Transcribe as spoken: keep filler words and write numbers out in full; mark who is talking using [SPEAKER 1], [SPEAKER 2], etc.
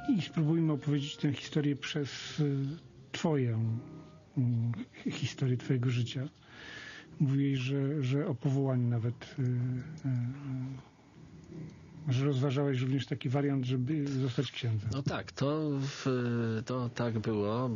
[SPEAKER 1] I spróbujmy opowiedzieć tę historię przez twoją historię twojego życia. Mówiłeś, że, że o powołaniu nawet że rozważałeś również taki wariant, żeby zostać księdzem.
[SPEAKER 2] No tak, to, w, to tak było.